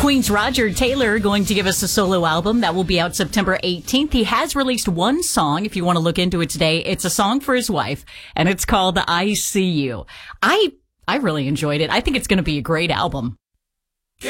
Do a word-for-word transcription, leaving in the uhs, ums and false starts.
Queen's Roger Taylor going to give us a solo album that will be out September eighteenth. He has released one song, if you want to look into it today. It's a song for his wife, and it's called I See You. I, I really enjoyed it. I think it's going to be a great album.